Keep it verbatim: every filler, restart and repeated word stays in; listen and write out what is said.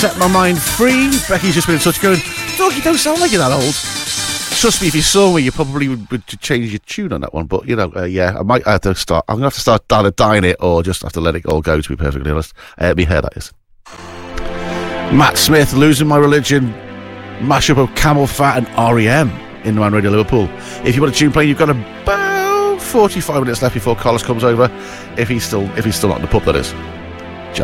Set My Mind Free. Becky's just been in touch going, Dog, you don't sound like you're that old. Trust me, if you saw me, you probably would, would change your tune on that one. But, you know, uh, yeah, I might have to start. I'm going to have to start either dyeing it or just have to let it all go, to be perfectly honest. Uh, me hair, that is. Matt Smith, Losing My Religion. Mashup of Camel Fat and R E M in Man Radio Liverpool. If you want a tune playing, you've got about forty-five minutes left before Carlos comes over. If he's still, if he's still not in the pub, that is.